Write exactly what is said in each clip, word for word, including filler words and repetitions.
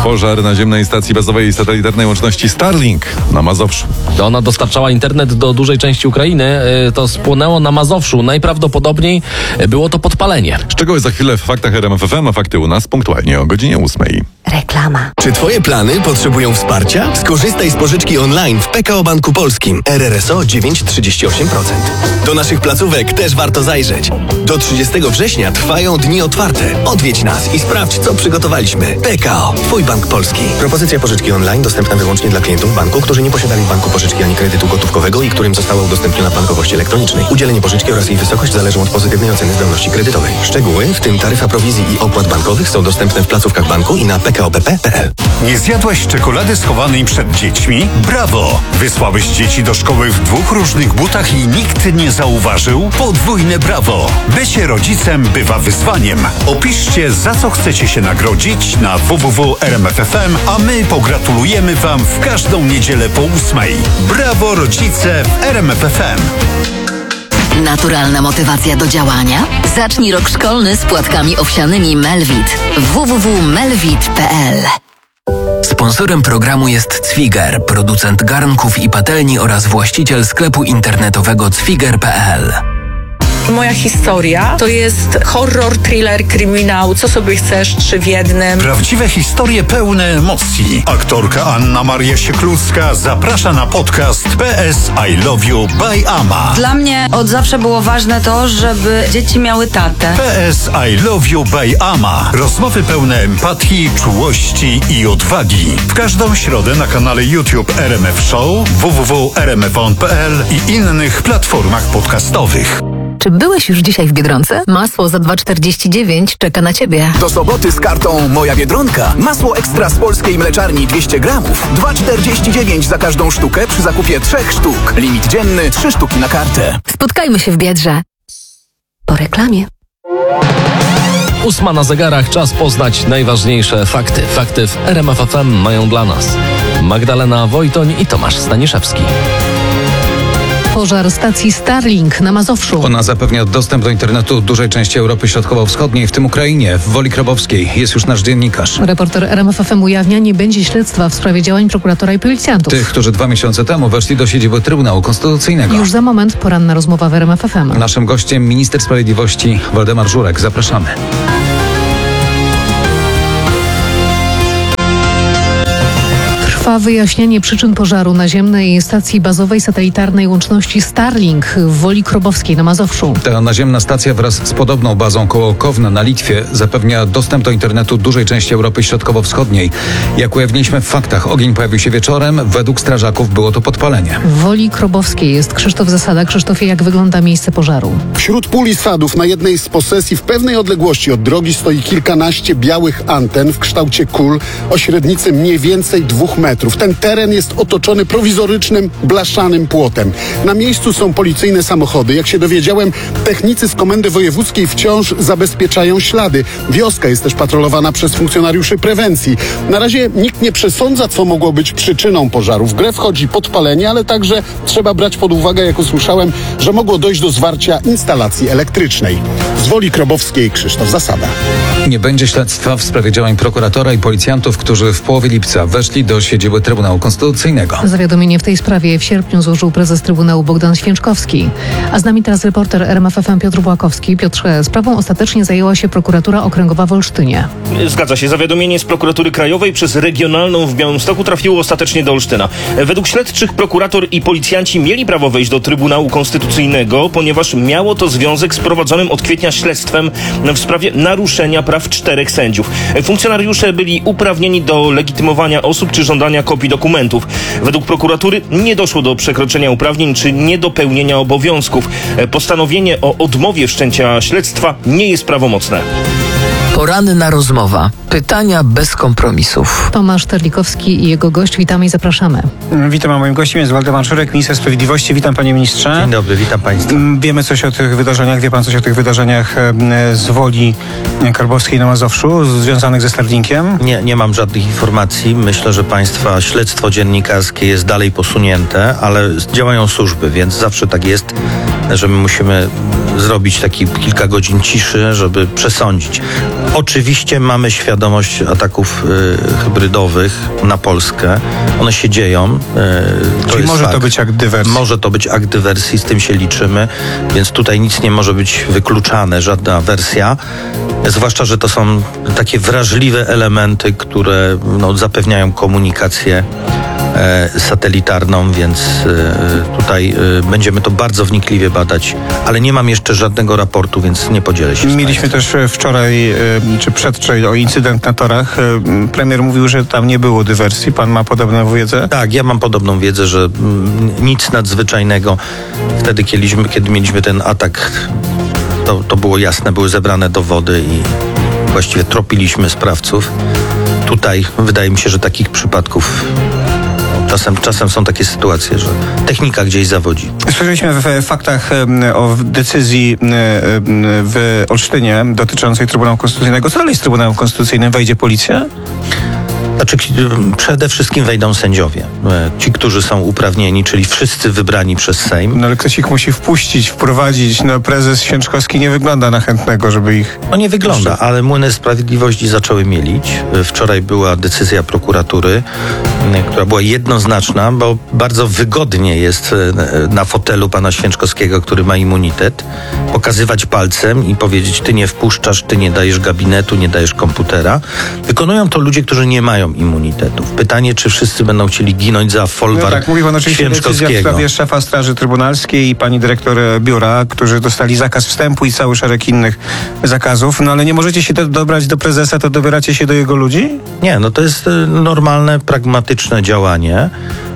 Pożar naziemnej stacji bazowej satelitarnej łączności Starlink na Mazowszu. Ona dostarczała internet do dużej części Ukrainy. To spłonęło na Mazowszu. Najprawdopodobniej było to podpalenie. Szczegóły za chwilę w faktach R M F F M, a fakty u nas punktualnie o godzinie ósmej. Reklama. Czy twoje plany potrzebują wsparcia? Skorzystaj z pożyczki online w P K O Banku Polskim. R R S O dziewięć przecinek trzydzieści osiem procent. Do naszych placówek też warto zajrzeć. Do trzydziestego września trwają dni otwarte. Odwiedź nas i sprawdź, co przygotowaliśmy. P K O. Twój bank polski. Propozycja pożyczki online dostępna wyłącznie dla klientów banku, którzy nie posiadali w banku pożyczki ani kredytu gotówkowego i którym została udostępniona bankowość elektronicznej. Udzielenie pożyczki oraz jej wysokość zależą od pozytywnej oceny zdolności kredytowej. Szczegóły, w tym taryfa prowizji i opłat bankowych, są dostępne w placówkach banku i na p k o b p kropka p l. Nie zjadłeś czekolady schowanej przed dziećmi? Brawo! Wysłałeś dzieci do szkoły w dwóch różnych butach i nikt nie zauważył? Podwójne brawo! Bycie rodzicem bywa wyzwaniem. Opiszcie, za co chcecie się nagrodzić na w w w kropka r m f f m, a my pogratulujemy Wam w każdą niedzielę po ósmej. Brawo rodzice w R M F F M! Naturalna motywacja do działania? Zacznij rok szkolny z płatkami owsianymi Melvit. w w w kropka melvit kropka p l. Sponsorem programu jest Cwiger, producent garnków i patelni oraz właściciel sklepu internetowego cwiger kropka p l. Moja historia to jest horror, thriller, kryminał, co sobie chcesz, trzy w jednym. Prawdziwe historie pełne emocji. Aktorka Anna Maria Sieklucka zaprasza na podcast P S I Love You by Ama. Dla mnie od zawsze było ważne to, żeby dzieci miały tatę. P S I Love You by Ama. Rozmowy pełne empatii, czułości i odwagi. W każdą środę na kanale YouTube R M F Show, w w w kropka r m f on kropka p l i innych platformach podcastowych. Czy byłeś już dzisiaj w Biedronce? Masło za dwa czterdzieści dziewięć czeka na Ciebie. Do soboty z kartą Moja Biedronka. Masło ekstra z polskiej mleczarni dwieście gramów. dwa czterdzieści dziewięć za każdą sztukę przy zakupie trzech sztuk. Limit dzienny trzy sztuki na kartę. Spotkajmy się w Biedrze. Po reklamie. Ósma na zegarach, czas poznać najważniejsze fakty. Fakty w R M F F M mają dla nas Magdalena Wojtoń i Tomasz Staniszewski. Pożar stacji Starlink na Mazowszu. Ona zapewnia dostęp do internetu dużej części Europy Środkowo-Wschodniej, w tym Ukrainie. W Woli Krobowskiej jest już nasz dziennikarz. Reporter R M F F M ujawnia, nie będzie śledztwa w sprawie działań prokuratora i policjantów. Tych, którzy dwa miesiące temu weszli do siedziby Trybunału Konstytucyjnego. Już za moment poranna rozmowa w R M F F M. Naszym gościem minister sprawiedliwości Waldemar Żurek. Zapraszamy. Trwa wyjaśnienie przyczyn pożaru naziemnej stacji bazowej satelitarnej łączności Starlink w Woli Krobowskiej na Mazowszu. Ta naziemna stacja wraz z podobną bazą koło Kowna na Litwie zapewnia dostęp do internetu dużej części Europy Środkowo-Wschodniej. Jak ujawniliśmy w faktach, ogień pojawił się wieczorem. Według strażaków było to podpalenie. W Woli Krobowskiej jest Krzysztof Zasada. Krzysztofie, jak wygląda miejsce pożaru? Wśród pól i sadów na jednej z posesji w pewnej odległości od drogi stoi kilkanaście białych anten w kształcie kul o średnicy mniej więcej dwóch metrów. Ten teren jest otoczony prowizorycznym, blaszanym płotem. Na miejscu są policyjne samochody. Jak się dowiedziałem, technicy z Komendy Wojewódzkiej wciąż zabezpieczają ślady. Wioska jest też patrolowana przez funkcjonariuszy prewencji. Na razie nikt nie przesądza, co mogło być przyczyną pożaru. W grę wchodzi podpalenie, ale także trzeba brać pod uwagę, jak usłyszałem, że mogło dojść do zwarcia instalacji elektrycznej. Z Woli Krobowskiej Krzysztof Zasada. Nie będzie śledztwa w sprawie działań prokuratora i policjantów, którzy w połowie lipca weszli do siedziby Trybunału Konstytucyjnego. Zawiadomienie w tej sprawie w sierpniu złożył prezes Trybunału Bogdan Święczkowski. A z nami teraz reporter R M F F M Piotr Błakowski. Piotrze, sprawą ostatecznie zajęła się prokuratura okręgowa w Olsztynie. Zgadza się. Zawiadomienie z prokuratury krajowej przez regionalną w Białymstoku trafiło ostatecznie do Olsztyna. Według śledczych prokurator i policjanci mieli prawo wejść do Trybunału Konstytucyjnego, ponieważ miało to związek z prowadzonym od kwietnia śledztwem w sprawie naruszenia praw czterech sędziów. Funkcjonariusze byli uprawnieni do legitymowania osób czy żądania kopii dokumentów. Według prokuratury nie doszło do przekroczenia uprawnień czy niedopełnienia obowiązków. Postanowienie o odmowie wszczęcia śledztwa nie jest prawomocne. Poranna rozmowa. Pytania bez kompromisów. Tomasz Terlikowski i jego gość. Witamy i zapraszamy. Witam, a moim gościem jest Waldemar Żurek, minister sprawiedliwości. Witam, panie ministrze. Dzień dobry, witam państwa. Wiemy coś o tych wydarzeniach, wie pan coś o tych wydarzeniach z Woli Krobowskiej na Mazowszu, związanych ze Starlinkiem? Nie, nie mam żadnych informacji. Myślę, że państwa śledztwo dziennikarskie jest dalej posunięte, ale działają służby, więc zawsze tak jest, że my musimy zrobić taki kilka godzin ciszy, żeby przesądzić. Oczywiście mamy świadomość ataków y, hybrydowych na Polskę. One się dzieją. Y, to Czyli jest może fakt. to być akt dywersji. Może to być akt dywersji, z tym się liczymy, więc tutaj nic nie może być wykluczane, żadna wersja. Zwłaszcza, że to są takie wrażliwe elementy, które no, zapewniają komunikację e, satelitarną, więc e, tutaj e, będziemy to bardzo wnikliwie badać, ale nie mam jeszcze żadnego raportu, więc nie podzielę się. Mieliśmy też wczoraj, e, czy przedwczoraj, o incydent na torach. E, premier mówił, że tam nie było dywersji. Pan ma podobną wiedzę? Tak, ja mam podobną wiedzę, że mm, nic nadzwyczajnego. Wtedy, kiedy, kiedy mieliśmy ten atak, to, to było jasne, były zebrane dowody i właściwie tropiliśmy sprawców. Tutaj wydaje mi się, że takich przypadków czasem, czasem są takie sytuacje, że technika gdzieś zawodzi. Słyszeliśmy w faktach o decyzji w Olsztynie dotyczącej Trybunału Konstytucyjnego. Co dalej z Trybunałem Konstytucyjnym? Wejdzie policja? Znaczy, przede wszystkim wejdą sędziowie. Ci, którzy są uprawnieni, czyli wszyscy wybrani przez Sejm. No ale ktoś ich musi wpuścić, wprowadzić. No prezes Święczkowski nie wygląda na chętnego, żeby ich... No nie wygląda, ale młyny sprawiedliwości zaczęły mielić. Wczoraj była decyzja prokuratury, która była jednoznaczna, bo bardzo wygodnie jest na fotelu pana Święczkowskiego, który ma immunitet, pokazywać palcem i powiedzieć: ty nie wpuszczasz, ty nie dajesz gabinetu, nie dajesz komputera. Wykonują to ludzie, którzy nie mają immunitetów. Pytanie, czy wszyscy będą chcieli ginąć za folwark no tak, mówi pan oczywiście decyzja w sprawie szefa Straży Trybunalskiej i pani dyrektor biura, którzy dostali zakaz wstępu i cały szereg innych zakazów, no ale nie możecie się do, dobrać do prezesa, to dobieracie się do jego ludzi? Nie, no to jest normalne, pragmatyczne działanie.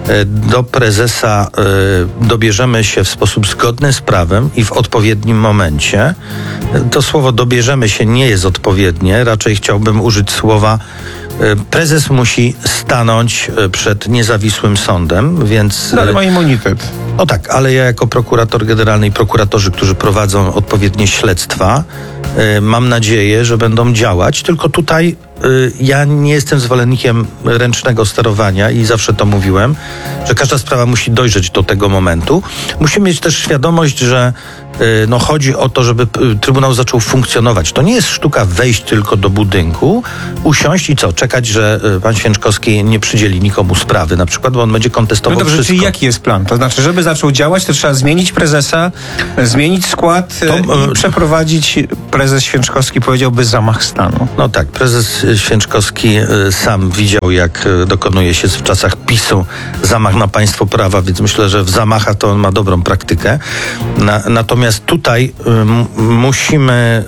Do prezesa y, dobierzemy się w sposób zgodny z prawem i w odpowiednim momencie. To słowo dobierzemy się nie jest odpowiednie, raczej chciałbym użyć słowa y, prezes musi stanąć przed niezawisłym sądem, więc... No, ale ma immunitet. No tak, ale ja jako prokurator generalny i prokuratorzy, którzy prowadzą odpowiednie śledztwa, y, mam nadzieję, że będą działać, tylko tutaj y, ja nie jestem zwolennikiem ręcznego sterowania i zawsze to mówiłem, że każda sprawa musi dojrzeć do tego momentu. Musimy mieć też świadomość, że y, no, chodzi o to, żeby y, Trybunał zaczął funkcjonować. To nie jest sztuka wejść tylko do budynku, usiąść i co, czekać, że y, pan Święczkowski nie przydzieli nikomu sprawy, na przykład, bo on będzie kontestował no dobrze, wszystko. Czyli jaki jest plan? To znaczy, żeby zaczął działać, to trzeba zmienić prezesa, zmienić skład to, i przeprowadzić, prezes Święczkowski powiedziałby, zamach stanu. No tak, prezes Święczkowski sam widział, jak dokonuje się w czasach PiSu zamach na państwo prawa, więc myślę, że w zamachach to on ma dobrą praktykę. Na, natomiast tutaj y, musimy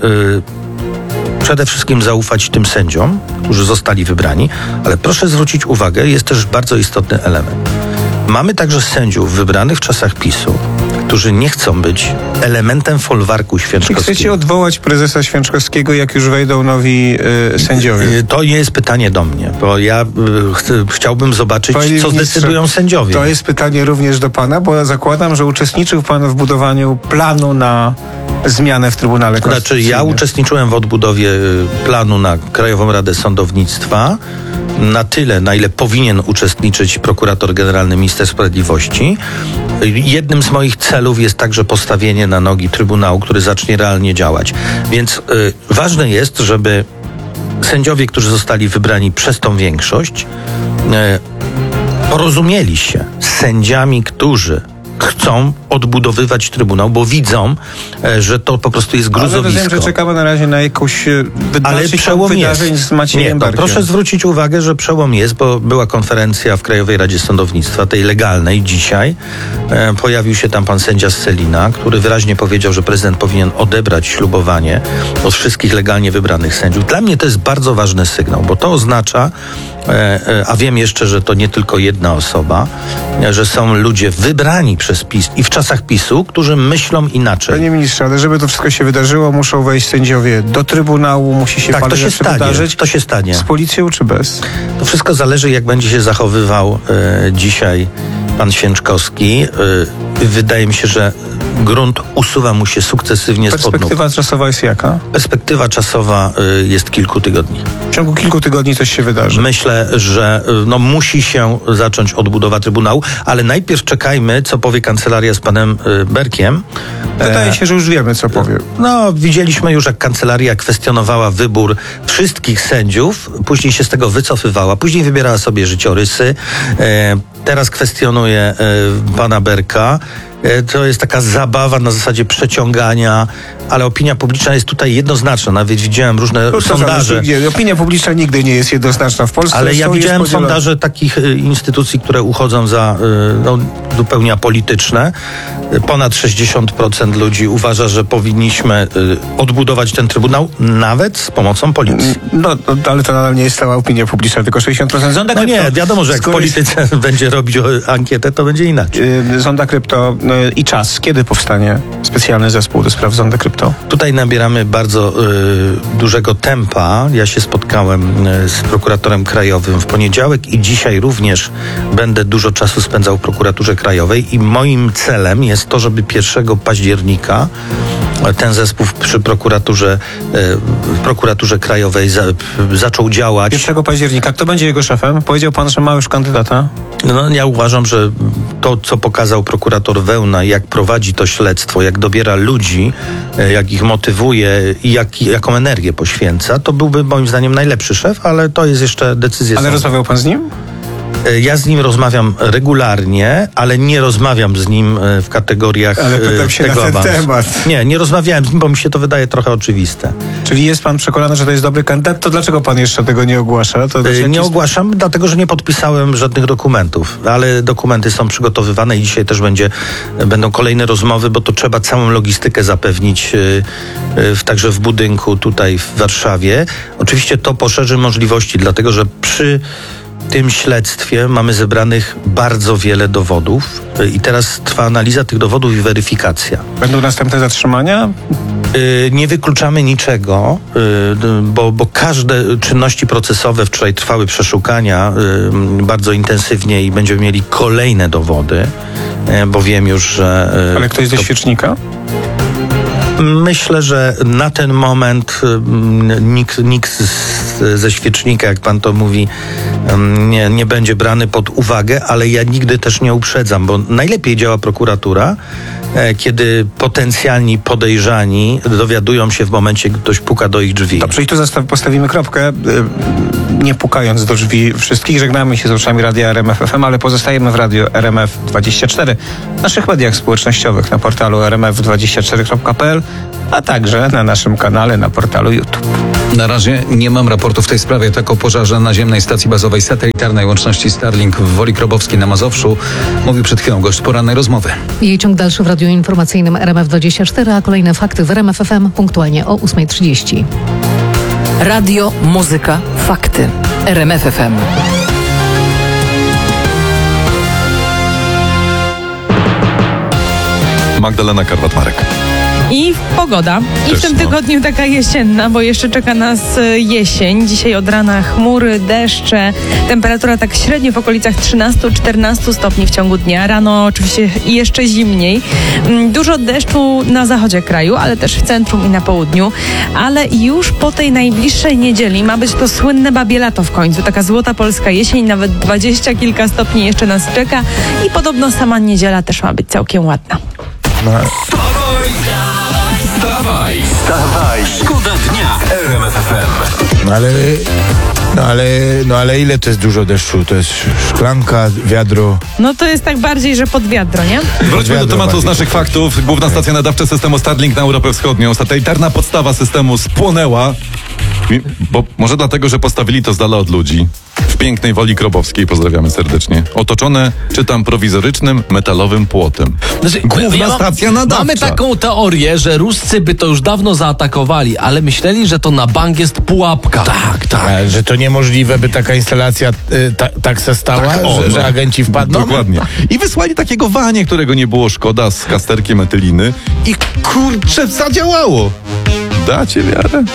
y, przede wszystkim zaufać tym sędziom, którzy zostali wybrani, ale proszę zwrócić uwagę, jest też bardzo istotny element. Mamy także sędziów wybranych w czasach PiSu, którzy nie chcą być elementem folwarku Święczkowskiego. Czy chcecie odwołać prezesa Święczkowskiego, jak już wejdą nowi y, sędziowie? To nie jest pytanie do mnie, bo ja y, ch chciałbym zobaczyć, Panie co zdecydują sędziowie. To jest pytanie również do pana, bo ja zakładam, że uczestniczył pan w budowaniu planu na zmianę w Trybunale Konstytucyjnym. Znaczy, ja uczestniczyłem w odbudowie planu na Krajową Radę Sądownictwa na tyle, na ile powinien uczestniczyć prokurator generalny, minister sprawiedliwości. Jednym z moich celów jest także postawienie na nogi Trybunału, który zacznie realnie działać. Więc y, ważne jest, żeby sędziowie, którzy zostali wybrani przez tą większość, y, porozumieli się z sędziami, którzy chcą odbudowywać Trybunał, bo widzą, że to po prostu jest gruzowisko. Ale rozumiem, że czekamy na razie na jakąś Ale przełom wydarzeń jest. z Maciejem Nie, proszę zwrócić uwagę, że przełom jest, bo była konferencja w Krajowej Radzie Sądownictwa, tej legalnej dzisiaj. E, pojawił się tam pan sędzia Scelina, który wyraźnie powiedział, że prezydent powinien odebrać ślubowanie od wszystkich legalnie wybranych sędziów. Dla mnie to jest bardzo ważny sygnał, bo to oznacza, e, e, a wiem jeszcze, że to nie tylko jedna osoba, e, że są ludzie wybrani przez PiS i w czasach PiSu, którzy myślą inaczej. Panie ministrze, ale żeby to wszystko się wydarzyło, muszą wejść sędziowie do Trybunału, musi się tak, to się stanie, wydarzyć. To się stanie. Z policją czy bez? To wszystko zależy, jak będzie się zachowywał e, dzisiaj pan Święczkowski. E, wydaje mi się, że grunt usuwa mu się sukcesywnie spod nóg. Perspektywa czasowa jest jaka? Perspektywa czasowa y, jest kilku tygodni. W ciągu kilku tygodni coś się wydarzy. Myślę, że y, no, musi się zacząć odbudowa Trybunału, ale najpierw czekajmy, co powie kancelaria z panem y, Berkiem. Wydaje się, że już wiemy, co powie. No, widzieliśmy już, jak kancelaria kwestionowała wybór wszystkich sędziów, później się z tego wycofywała, później wybierała sobie życiorysy, e, teraz kwestionuje e, pana Berka. E, to jest taka zabawa na zasadzie przeciągania, ale opinia publiczna jest tutaj jednoznaczna. Nawet widziałem różne no, sondaże. Nie, opinia publiczna nigdy nie jest jednoznaczna w Polsce. Ale ja widziałem sondaże takich y, instytucji, które uchodzą za y, no, zupełnie apolityczne. Y, ponad sześćdziesiąt procent ludzi uważa, że powinniśmy y, odbudować ten Trybunał nawet z pomocą policji. No, no ale to nadal nie jest cała opinia publiczna, tylko sześćdziesiąt procent. Zonda no krypto, nie, wiadomo, że jak w polityce jest... będzie robić ankietę, to będzie inaczej. Y, Zonda krypto y, i czas. Kiedy powstanie specjalny zespół do spraw Zonda krypto? Tutaj nabieramy bardzo y, dużego tempa. Ja się spotkałem y, z prokuratorem krajowym w poniedziałek i dzisiaj również będę dużo czasu spędzał w prokuraturze krajowej i moim celem jest to, żeby pierwszego października ten zespół przy prokuraturze, w prokuraturze krajowej za, zaczął działać. pierwszego października. Kto będzie jego szefem? Powiedział pan, że ma już kandydata? No, ja uważam, że to, co pokazał prokurator Wełna, jak prowadzi to śledztwo, jak dobiera ludzi, jak ich motywuje i jak, jaką energię poświęca, to byłby moim zdaniem najlepszy szef, ale to jest jeszcze decyzja. Ale sądu. Rozmawiał pan z nim? Ja z nim rozmawiam regularnie, ale nie rozmawiam z nim w kategoriach ale pytam się tego na ten awansu. temat. Nie, nie rozmawiałem z nim, bo mi się to wydaje trochę oczywiste. Czyli jest pan przekonany, że to jest dobry kandydat? To dlaczego pan jeszcze tego nie ogłasza? To nie jakiś... ogłaszam, dlatego że nie podpisałem żadnych dokumentów, ale dokumenty są przygotowywane i dzisiaj też będzie, będą kolejne rozmowy, bo to trzeba całą logistykę zapewnić w, także w budynku tutaj w Warszawie. Oczywiście to poszerzy możliwości, dlatego że przy w tym śledztwie mamy zebranych bardzo wiele dowodów i teraz trwa analiza tych dowodów i weryfikacja. Będą następne zatrzymania? Yy, nie wykluczamy niczego, yy, bo, bo każde czynności procesowe, wczoraj trwały przeszukania yy, bardzo intensywnie i będziemy mieli kolejne dowody, yy, bo wiem już, że... Yy, Ale ktoś ze to... świecznika? Myślę, że na ten moment nikt, nikt ze świecznika, jak pan to mówi, nie, nie będzie brany pod uwagę, ale ja nigdy też nie uprzedzam, bo najlepiej działa prokuratura, kiedy potencjalni podejrzani dowiadują się w momencie, gdy ktoś puka do ich drzwi. Dobrze, i tu zastaw, postawimy kropkę, nie pukając do drzwi wszystkich. Żegnamy się z uczniami Radia R M F F M, ale pozostajemy w Radio R M F dwadzieścia cztery, w naszych mediach społecznościowych, na portalu r m f dwadzieścia cztery kropka p l, a także na naszym kanale na portalu YouTube. Na razie nie mam raportu w tej sprawie. Tak o pożarze naziemnej stacji bazowej satelitarnej łączności Starlink w Woli Krobowskiej na Mazowszu mówił przed chwilą gość porannej rozmowy. Jej ciąg dalszy w radiu informacyjnym R M F dwadzieścia cztery, a kolejne fakty w R M F F M punktualnie o ósma trzydzieści. Radio, muzyka, fakty. R M F F M. Magdalena Karwat-Marek. I pogoda. I Też, w tym no. tygodniu taka jesienna, bo jeszcze czeka nas jesień. Dzisiaj od rana chmury, deszcze. Temperatura tak średnio w okolicach trzynaście do czternastu stopni w ciągu dnia. Rano oczywiście jeszcze zimniej. Dużo deszczu na zachodzie kraju, ale też w centrum i na południu. Ale już po tej najbliższej niedzieli ma być to słynne babie lato w końcu. Taka złota polska jesień, nawet dwadzieścia kilka stopni jeszcze nas czeka. I podobno sama niedziela też ma być całkiem ładna. No. Wstawaj, wstawaj, szkoda dnia w R M F F M. No ale, no ale, no ale ile to jest dużo deszczu? To jest szklanka, wiadro. No to jest tak bardziej, że pod wiadro, nie? Wróćmy do tematu z naszych faktów. Główna stacja nadawcza systemu Starlink na Europę Wschodnią. Satelitarna podstawa systemu spłonęła. Bo może dlatego, że postawili to z dala od ludzi. W pięknej Woli Krobowskiej, pozdrawiamy serdecznie. Otoczone, czytam, prowizorycznym, metalowym płotem. Znaczy, Główna ja mam, stacja nadawcza. Mamy taką teorię, że Ruscy by to już dawno zaatakowali, ale myśleli, że to na bank jest pułapka. Tak, tak. A, że to niemożliwe, by taka instalacja y, ta, tak se stała, tak, o, że, no. że agenci wpadną. Dokładnie. I wysłali takiego wanie, którego nie było szkoda, z kasterkiem etyliny i kurczę, zadziałało. Dacie wiarę?